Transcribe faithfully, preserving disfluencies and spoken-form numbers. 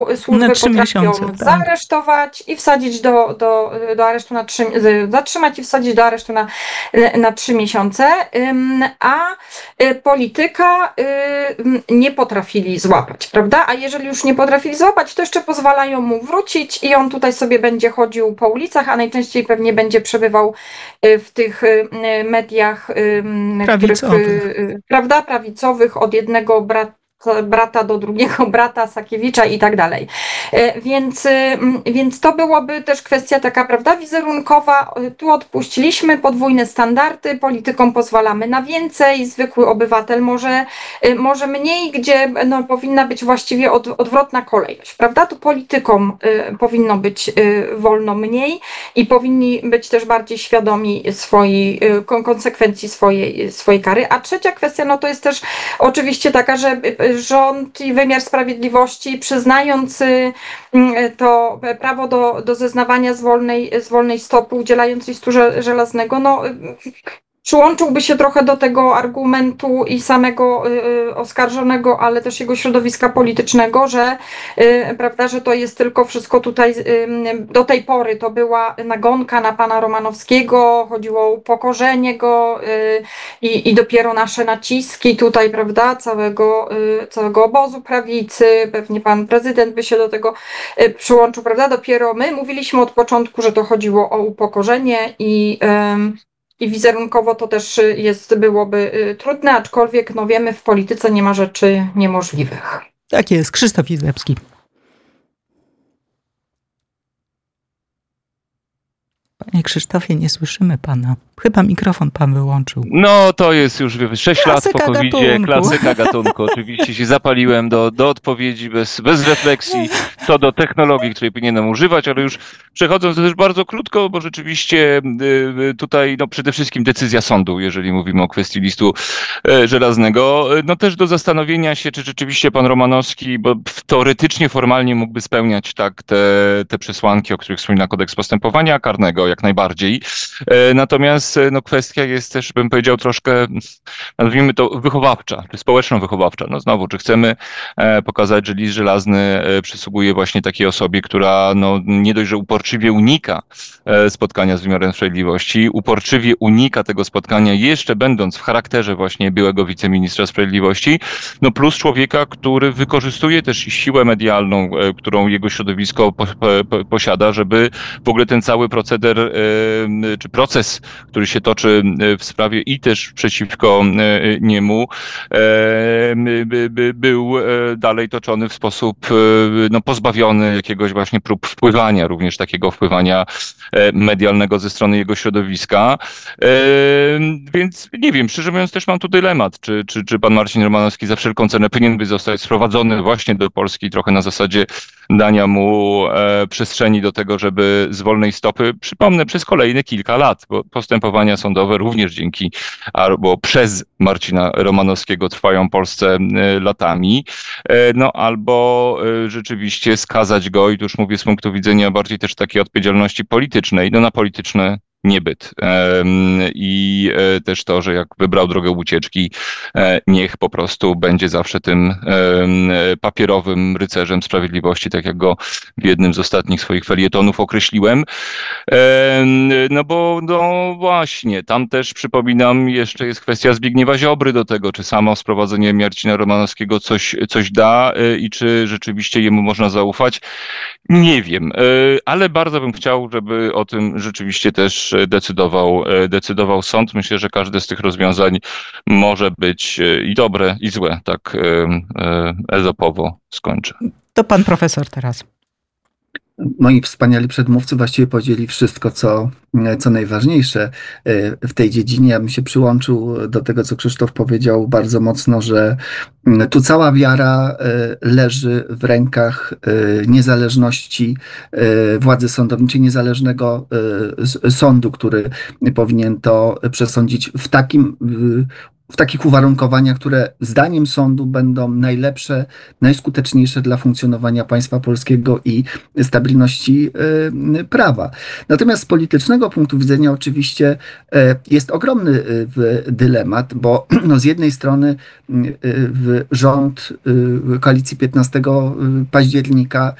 służby Na trzy potrafią miesiące, tak. zaaresztować i wsadzić do, do, do aresztu na trzy, zatrzymać i wsadzić do aresztu na, na trzy miesiące, a polityka nie potrafili złapać, prawda? A jeżeli już nie potrafili złapać, to jeszcze pozwalają mu wrócić i on tutaj sobie będzie chodził po ulicach, a najczęściej pewnie będzie przebywał w tych mediach, których, prawda, prawicowych, od jednego brata brata do drugiego brata Sakiewicza i tak dalej. Więc, więc to byłoby też kwestia taka, prawda, wizerunkowa. Tu odpuściliśmy podwójne standardy, politykom pozwalamy na więcej, zwykły obywatel może, może mniej, gdzie no, powinna być właściwie od, odwrotna kolejność, prawda? Tu politykom y, powinno być y, wolno mniej i powinni być też bardziej świadomi swojej, y, konsekwencji swojej, swojej kary. A trzecia kwestia, no to jest też oczywiście taka, że rząd i wymiar sprawiedliwości, przyznając to prawo do, do zeznawania z wolnej, z wolnej stopy, udzielając listu żelaznego, no przyłączyłby się trochę do tego argumentu i samego y, oskarżonego, ale też jego środowiska politycznego, że, y, prawda, że to jest tylko wszystko tutaj, y, do tej pory to była nagonka na pana Romanowskiego, chodziło o upokorzenie go y, i, i dopiero nasze naciski tutaj, prawda, całego, y, całego obozu prawicy, pewnie pan prezydent by się do tego y, przyłączył, prawda, dopiero my mówiliśmy od początku, że to chodziło o upokorzenie i y, I wizerunkowo to też jest, byłoby trudne, aczkolwiek no wiemy, w polityce nie ma rzeczy niemożliwych. Tak jest. Krzysztof Izebski. Panie Krzysztofie, nie słyszymy pana. Chyba mikrofon pan wyłączył. No to jest już sześć lat po kowidzie, klasyka gatunku. Oczywiście się zapaliłem do, do odpowiedzi bez, bez refleksji co do technologii, której powinienem używać, ale już przechodząc to też bardzo krótko, bo rzeczywiście tutaj no przede wszystkim decyzja sądu, jeżeli mówimy o kwestii listu żelaznego, no też do zastanowienia się, czy rzeczywiście pan Romanowski, bo teoretycznie, formalnie mógłby spełniać tak te, te przesłanki, o których wspomina kodeks postępowania karnego, jak najbardziej. Natomiast no, kwestia jest też, bym powiedział, troszkę, nazwijmy to, wychowawcza, czy społeczno-wychowawcza. No znowu, czy chcemy pokazać, że list żelazny przysługuje właśnie takiej osobie, która no, nie dość, że uporczywie unika spotkania z wymiarem sprawiedliwości, uporczywie unika tego spotkania, jeszcze będąc w charakterze właśnie byłego wiceministra sprawiedliwości, no plus człowieka, który wykorzystuje też siłę medialną, którą jego środowisko po, po, posiada, żeby w ogóle ten cały proceder, czy proces, który się toczy w sprawie i też przeciwko niemu, był dalej toczony w sposób no, pozbawiony jakiegoś właśnie prób wpływania, również takiego wpływania medialnego ze strony jego środowiska. Więc nie wiem, szczerze mówiąc też mam tu dylemat, czy, czy, czy pan Marcin Romanowski za wszelką cenę powinien by zostać sprowadzony właśnie do Polski trochę na zasadzie dania mu przestrzeni do tego, żeby z wolnej stopy, przypomnę, przez kolejne kilka lat, bo postępowania sądowe również dzięki albo przez Marcina Romanowskiego trwają w Polsce latami, no albo rzeczywiście skazać go, i tu już mówię z punktu widzenia bardziej też takiej odpowiedzialności politycznej, no na polityczne niebyt. I też to, że jak wybrał drogę ucieczki, niech po prostu będzie zawsze tym papierowym rycerzem sprawiedliwości, tak jak go w jednym z ostatnich swoich felietonów określiłem. No bo no właśnie, tam też przypominam, jeszcze jest kwestia Zbigniewa Ziobry do tego, czy samo sprowadzenie Marcina Romanowskiego coś, coś da i czy rzeczywiście jemu można zaufać. Nie wiem, ale bardzo bym chciał, żeby o tym rzeczywiście też decydował, decydował sąd. Myślę, że każde z tych rozwiązań może być i dobre, i złe. Tak ezopowo skończę. To pan profesor teraz. Moi wspaniali przedmówcy właściwie powiedzieli wszystko, co, co najważniejsze w tej dziedzinie. Ja bym się przyłączył do tego, co Krzysztof powiedział bardzo mocno, że tu cała wiara leży w rękach niezależności władzy sądowniczej, niezależnego sądu, który powinien to przesądzić w takim w takich uwarunkowaniach, które zdaniem sądu będą najlepsze, najskuteczniejsze dla funkcjonowania państwa polskiego i stabilności y, prawa. Natomiast z politycznego punktu widzenia oczywiście y, jest ogromny y, dylemat, bo no, z jednej strony y, y, rząd y, koalicji piętnastego października